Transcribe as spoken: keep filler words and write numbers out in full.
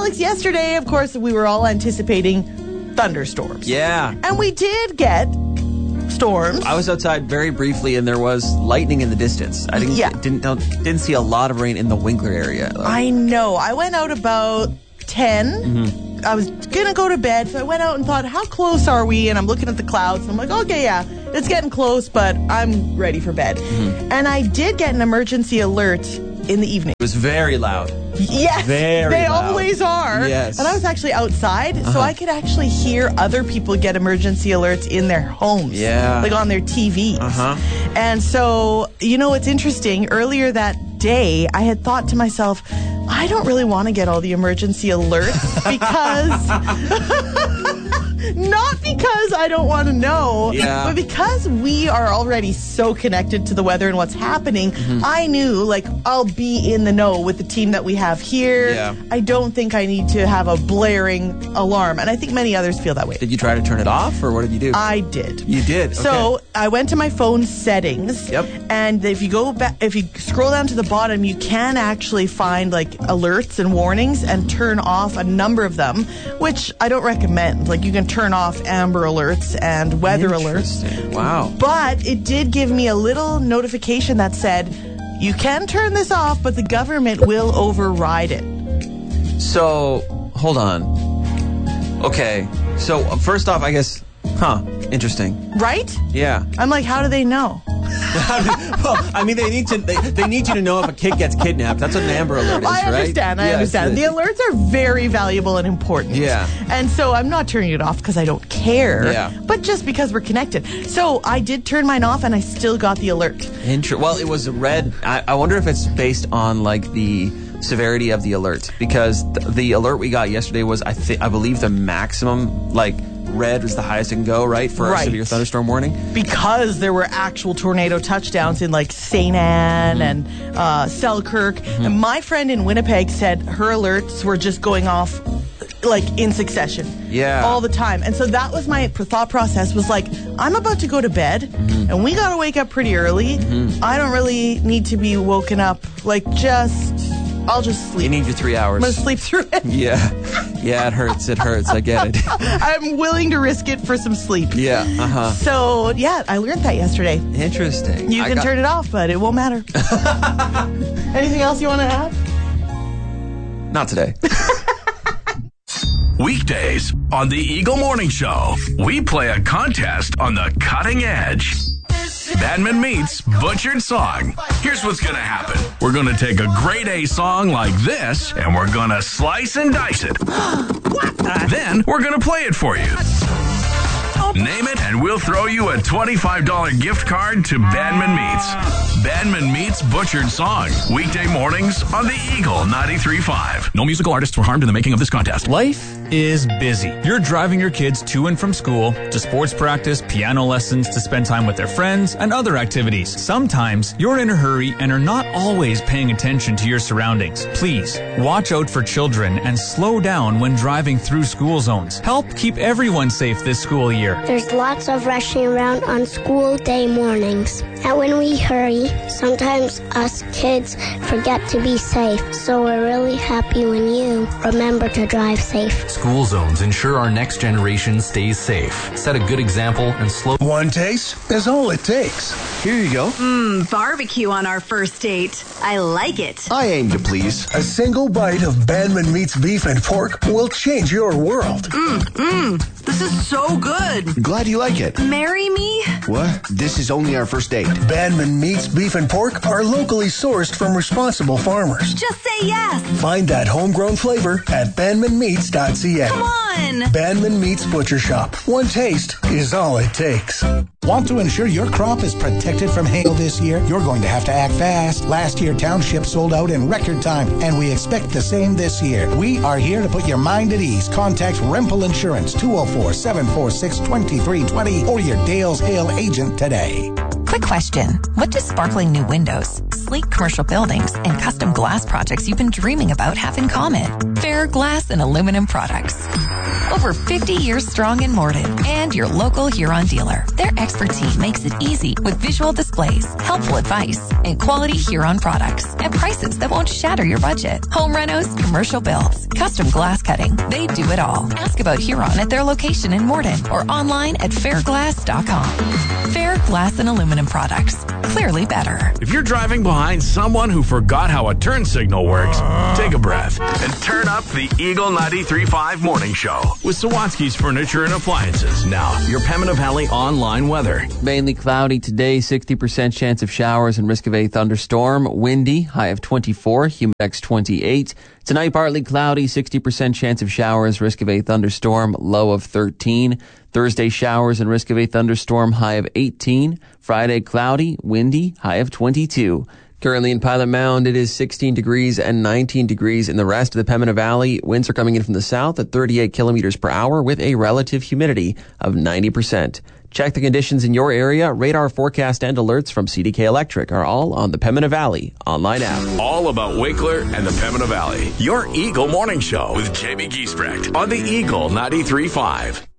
Alex, yesterday, of course, we were all anticipating thunderstorms. Yeah. And we did get storms. I was outside very briefly, and there was lightning in the distance. I didn't Yeah. didn't don't, didn't see a lot of rain in the Winkler area. Like, I know. I went out about ten. Mm-hmm. I was going to go to bed, so I went out and thought, how close are we? And I'm looking at the clouds, and I'm like, okay, yeah, it's getting close, but I'm ready for bed. Mm-hmm. And I did get an emergency alert in the evening. It was very loud. Yes, Very they loud. always are. Yes. And I was actually outside, Uh-huh. so I could actually hear other people get emergency alerts in their homes. Yeah. Like on their T Vs. Uh-huh. And so, you know, it's interesting. Earlier that day, I had thought to myself, I don't really want to get all the emergency alerts because... Not because I don't want to know, Yeah. but because we are already so connected to the weather and what's happening, Mm-hmm. I knew, like, I'll be in the know with the team that we have here. Yeah. I don't think I need to have a blaring alarm, and I think many others feel that way. Did you try to turn it off, or what did you do? I did. You did? So Okay. I went to my phone settings. Yep. And if you go back, if you scroll down to the bottom, you can actually find like alerts and warnings and turn off a number of them, which I don't recommend. Like you can turn off Amber Alerts and weather alerts. Interesting. Wow. But it did give me a little notification that said, you can turn this off, but the government will override it. So, hold on. Okay. So, uh, first off, I guess, huh, interesting. Right? Yeah. I'm like, how do they know? Well, I mean, they need to. They, they need you to know if a kid gets kidnapped. That's what an Amber Alert is, I right? understand. I Yes, understand. The alerts are very valuable and important. Yeah. And so I'm not turning it off because I don't care. Yeah. But just because we're connected. So I did turn mine off and I still got the alert. Inter- well, it was red. I, I wonder if it's based on like the severity of the alert, because th- the alert we got yesterday was, I think, I believe the maximum, like red is the highest it can go, right, for Right. a severe thunderstorm warning. Because there were actual tornado touchdowns in like Saint Anne Mm-hmm. and uh, Selkirk. Mm-hmm. And my friend in Winnipeg said her alerts were just going off like in succession. Yeah. All the time. And so that was my pr- thought process was like, I'm about to go to bed Mm-hmm. and we got to wake up pretty early. Mm-hmm. I don't really need to be woken up. Like just, I'll just sleep. You need your three hours. I'm going to sleep through it. Yeah. Yeah, it hurts. It hurts. I get it. I'm willing to risk it for some sleep. Yeah. Uh huh. So, yeah, I learned that yesterday. Interesting. You I can got- turn it off, but it won't matter. Anything else you want to add? Not today. Weekdays on the Eagle Morning Show, we play a contest on the cutting edge. Badman meets Butchered Song. Here's what's going to happen. We're going to take a grade A song like this, and we're going to slice and dice it. Then we're going to play it for you. Name it, and we'll throw you a twenty-five dollars gift card to Badman Meets. Badman Meets Butchered Song. Weekday mornings on the Eagle ninety-three point five. No musical artists were harmed in the making of this contest. Life is busy. You're driving your kids to and from school, to sports practice, piano lessons, to spend time with their friends, and other activities. Sometimes you're in a hurry and are not always paying attention to your surroundings. Please, watch out for children and slow down when driving through school zones. Help keep everyone safe this school year. There's lots of rushing around on school day mornings. And when we hurry, sometimes us kids forget to be safe. So we're really happy when you remember to drive safe. School zones ensure our next generation stays safe. Set a good example and slow. One taste is all it takes. Here you go. Mmm, barbecue on our first date. I like it. I aim to please. A single bite of Badman Meats beef and pork will change your world. Mmm, mmm. This is so good. Glad you like it. Marry me? What? This is only our first date. Badman Meats beef and pork are locally sourced from responsible farmers. Just say yes. Find that homegrown flavor at badman meats dot c a. Come on. Badman Meats Butcher Shop. One taste is all it takes. Want to ensure your crop is protected from hail this year? You're going to have to act fast. Last year, Township sold out in record time, and we expect the same this year. We are here to put your mind at ease. Contact Rempel Insurance, two oh four, seven four six, two three two oh, or your Dale's Hail agent today. Quick question. What do sparkling new windows, sleek commercial buildings, and custom glass projects you've been dreaming about have in common? Fair glass and aluminum products. Over fifty years strong in Morden and your local Huron dealer. Their expert team makes it easy with visual displays, helpful advice, and quality Huron products at prices that won't shatter your budget. Home renos, commercial builds, custom glass cutting. They do it all. Ask about Huron at their location in Morden or online at fair glass dot com. Fair Glass and Aluminum Products. Clearly better. If you're driving behind someone who forgot how a turn signal works, take a breath and turn up the Eagle ninety-three point five Morning Show with Sawatsky's Furniture and Appliances. Now, your Pembina Valley online weather. Mainly cloudy today, sixty percent chance of showers and risk of a thunderstorm. Windy, high of twenty-four, humidex twenty-eight. Tonight, partly cloudy, sixty percent chance of showers, risk of a thunderstorm, low of thirteen. Thursday, showers and risk of a thunderstorm, high of eighteen. Friday, cloudy, windy, high of twenty-two. Currently in Pilot Mound, it is sixteen degrees and nineteen degrees in the rest of the Pembina Valley. Winds are coming in from the south at thirty-eight kilometers per hour with a relative humidity of ninety percent. Check the conditions in your area. Radar forecast and alerts from C D K Electric are all on the Pembina Valley online app. All about Winkler and the Pembina Valley. Your Eagle Morning Show with Jamie Giesbrecht on the Eagle ninety-three point five.